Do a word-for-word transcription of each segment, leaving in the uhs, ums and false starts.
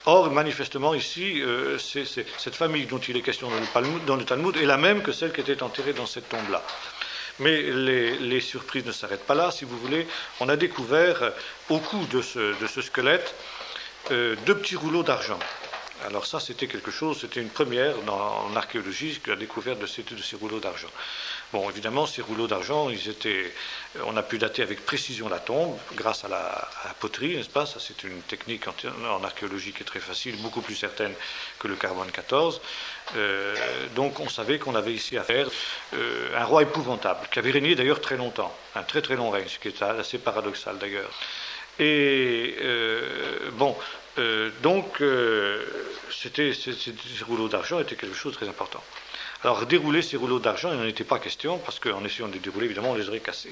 Or, manifestement, ici, euh, c'est, c'est, cette famille dont il est question dans le, Talmud, dans le Talmud est la même que celle qui était enterrée dans cette tombe-là. Mais les, les surprises ne s'arrêtent pas là, si vous voulez. On a découvert, euh, au cou de ce, de ce squelette, euh, deux petits rouleaux d'argent. Alors ça, c'était quelque chose, c'était une première dans, en archéologie, la découverte de ces, de ces rouleaux d'argent. Bon, évidemment, ces rouleaux d'argent, ils étaient, on a pu dater avec précision la tombe, grâce à la, à la poterie, n'est-ce pas? Ça, c'est une technique en, en archéologie qui est très facile, beaucoup plus certaine que le carbone quatorze. Euh, donc, on savait qu'on avait ici à faire euh, un roi épouvantable, qui avait régné d'ailleurs très longtemps, un très très long règne, ce qui est assez paradoxal d'ailleurs. Et euh, bon, euh, donc, euh, c'était, ces, ces rouleaux d'argent étaient quelque chose de très important. Alors, dérouler ces rouleaux d'argent, il n'en était pas question, parce qu'en essayant de les dérouler, évidemment, on les aurait cassés.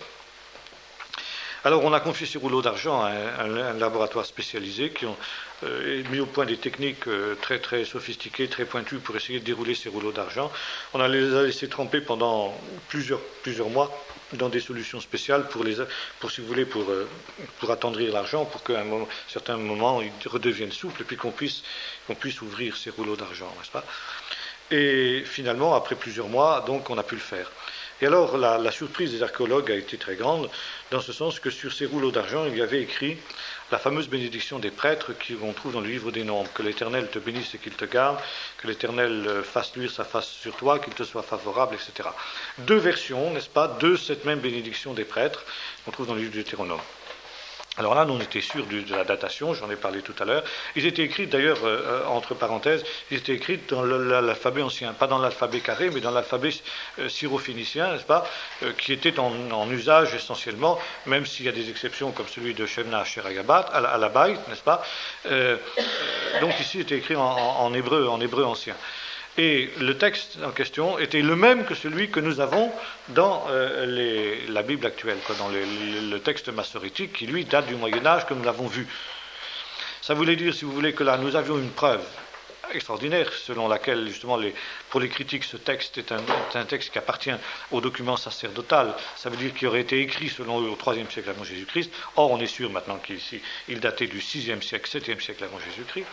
Alors, on a confié ces rouleaux d'argent à un, un, un laboratoire spécialisé qui ont euh, mis au point des techniques euh, très, très sophistiquées, très pointues pour essayer de dérouler ces rouleaux d'argent. On a les a laissés tremper pendant plusieurs, plusieurs mois dans des solutions spéciales pour, les, pour si vous voulez, pour, euh, pour attendrir l'argent, pour qu'à un moment, certain moment, il redevienne souple, et puis qu'on puisse, qu'on puisse ouvrir ces rouleaux d'argent, n'est-ce pas? Et finalement, après plusieurs mois, donc, on a pu le faire. Et alors, la, la surprise des archéologues a été très grande, dans ce sens que sur ces rouleaux d'argent, il y avait écrit la fameuse bénédiction des prêtres qu'on trouve dans le livre des Nombres. Que l'Éternel te bénisse et qu'il te garde, que l'Éternel fasse luire sa face sur toi, qu'il te soit favorable, et cetera. Deux versions, n'est-ce pas, de cette même bénédiction des prêtres qu'on trouve dans le livre du Deutéronome. Alors là, nous, on était sûrs de la datation, j'en ai parlé tout à l'heure. Ils étaient écrits, d'ailleurs, euh, entre parenthèses, ils étaient écrits dans l'alphabet ancien, pas dans l'alphabet carré, mais dans l'alphabet euh, syro-phénicien, n'est-ce pas, euh, qui était en, en usage essentiellement, même s'il y a des exceptions comme celui de Shemna Sherayabat, à la, à la Baït, n'est-ce pas. Euh, donc ici, il était écrit en, en, en hébreu, en hébreu ancien. Et le texte en question était le même que celui que nous avons dans euh, les, la Bible actuelle, quoi, dans les, le texte massorétique qui, lui, date du Moyen-Âge, comme nous l'avons vu. Ça voulait dire, si vous voulez, que là, nous avions une preuve extraordinaire, selon laquelle, justement, les, pour les critiques, ce texte est un, est un texte qui appartient au document sacerdotal. Ça veut dire qu'il aurait été écrit, selon eux, au troisième siècle avant Jésus-Christ. Or, on est sûr maintenant qu'il il datait du sixième siècle, septième siècle avant Jésus-Christ.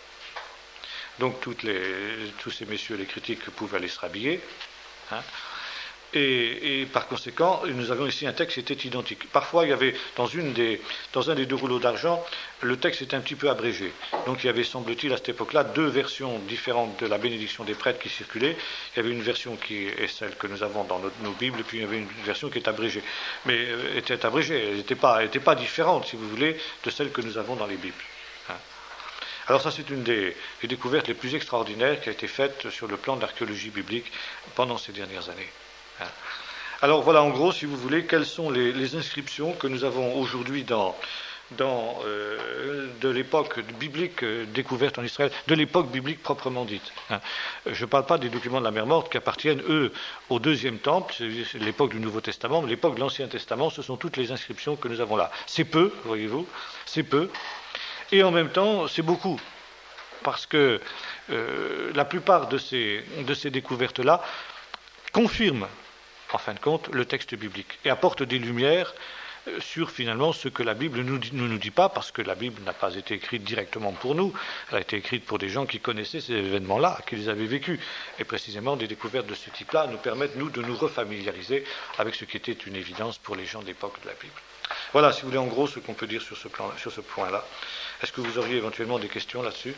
Donc toutes les, tous ces messieurs, les critiques, pouvaient aller se rhabiller. Hein. Et, et par conséquent, nous avions ici un texte qui était identique. Parfois, il y avait, dans, une des, dans un des deux rouleaux d'argent, le texte était un petit peu abrégé. Donc il y avait, semble-t-il, à cette époque-là, deux versions différentes de la bénédiction des prêtres qui circulaient. Il y avait une version qui est celle que nous avons dans nos, nos Bibles, et puis il y avait une version qui est abrégée. Mais euh, était abrégée, elle n'était pas, pas différente, si vous voulez, de celle que nous avons dans les Bibles. Hein. Alors ça, c'est une des, des découvertes les plus extraordinaires qui a été faite sur le plan de l'archéologie biblique pendant ces dernières années. Alors voilà, en gros, si vous voulez, quelles sont les, les inscriptions que nous avons aujourd'hui dans, dans euh, de l'époque biblique euh, découverte en Israël, de l'époque biblique proprement dite. Hein. Je ne parle pas des documents de la mer Morte qui appartiennent, eux, au deuxième temple, c'est l'époque du Nouveau Testament, mais l'époque de l'Ancien Testament, ce sont toutes les inscriptions que nous avons là. C'est peu, voyez-vous, c'est peu. Et en même temps, c'est beaucoup, parce que euh, la plupart de ces, de ces découvertes-là confirment, en fin de compte, le texte biblique et apportent des lumières euh, sur, finalement, ce que la Bible ne nous, nous, nous dit pas, parce que la Bible n'a pas été écrite directement pour nous, elle a été écrite pour des gens qui connaissaient ces événements-là, qui les avaient vécus. Et précisément, des découvertes de ce type-là nous permettent, nous, de nous refamiliariser avec ce qui était une évidence pour les gens de l'époque de la Bible. Voilà, si vous voulez, en gros, ce qu'on peut dire sur ce, plan, sur ce point-là. Est-ce que vous auriez éventuellement des questions là-dessus?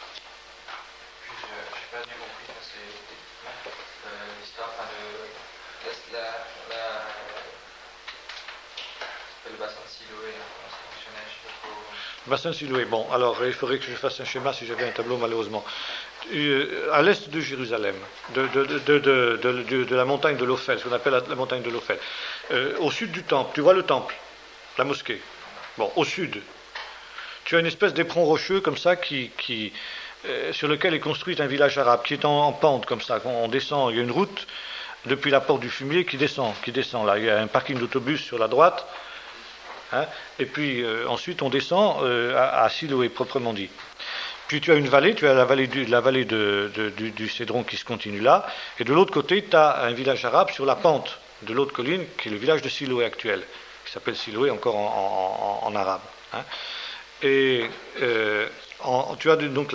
Je n'ai pas bien compris, c'est l'histoire, enfin, le, la, la, le bassin de Siloé, comment ça fonctionnait, je sais pas trop. Le bassin de Siloé, bon, alors il faudrait que je fasse un schéma si j'avais un tableau, malheureusement. Euh, à l'est de Jérusalem, de, de, de, de, de, de, de la montagne de l'Ophel, ce qu'on appelle la, la montagne de l'Ophel, euh, au sud du temple, tu vois le temple, la mosquée, bon, au sud, tu as une espèce d'éperon rocheux comme ça qui, qui, euh, sur lequel est construit un village arabe qui est en, en pente comme ça. On descend, il y a une route depuis la porte du fumier qui descend, qui descend là. Il y a un parking d'autobus sur la droite, hein, et puis euh, ensuite on descend euh, à, à Siloé proprement dit. Puis tu as une vallée, tu as la vallée du, la vallée de, de, du, du Cédron qui se continue là, et de l'autre côté tu as un village arabe sur la pente de l'autre colline qui est le village de Siloé actuel, qui s'appelle Siloé encore en, en, en, en arabe. Hein. Et euh, en, tu as donc